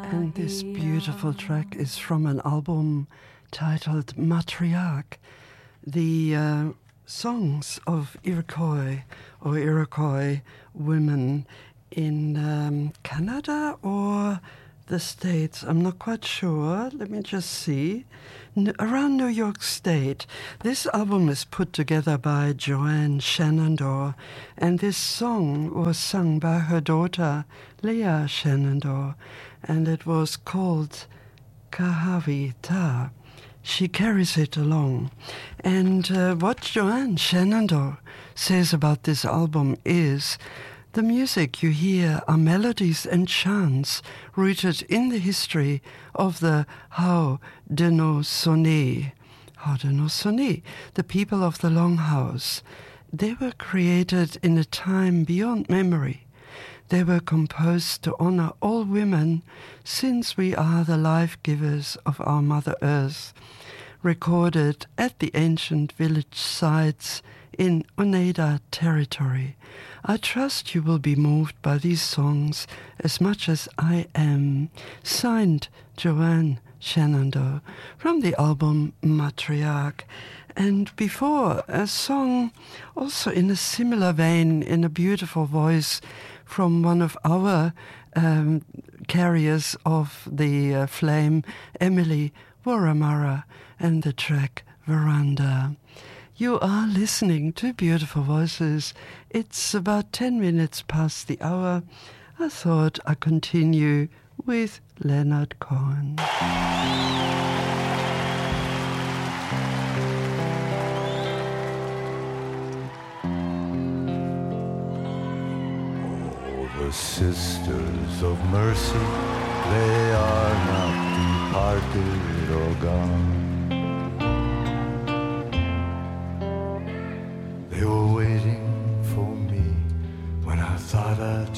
And this beautiful track is from an album titled Matriarch, the songs of Iroquois or Iroquois women in Canada or the States. I'm not quite sure. Let me just see. Around New York State. This album is put together by Joanne Shenandoah, and this song was sung by her daughter, Leah Shenandoah, and it was called Kahavi Ta. She carries it along. And what Joanne Shenandoah says about this album is the music you hear are melodies and chants rooted in the history of the Haudenosaunee, the people of the Longhouse. They were created in a time beyond memory. They were composed to honor all women, since we are the life-givers of our Mother Earth, recorded at the ancient village sites in Oneida territory. I trust you will be moved by these songs as much as I am. Signed, Joanne Shenandoah, from the album Matriarch. And before, a song also in a similar vein, in a beautiful voice, from one of our carriers of the flame, Emily Waramara, and the track Veranda. You are listening to Beautiful Voices. It's about 10 minutes past the hour. I thought I'd continue with Leonard Cohen. Oh, the sisters of mercy, they are not departed or gone. They were waiting for me when I thought I'd